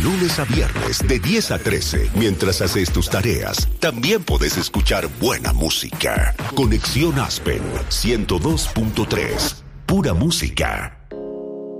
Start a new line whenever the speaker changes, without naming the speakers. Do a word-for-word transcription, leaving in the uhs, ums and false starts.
lunes a viernes de diez a trece, mientras haces tus tareas, también puedes escuchar buena música. Conexión Aspen ciento dos punto tres. Pura música.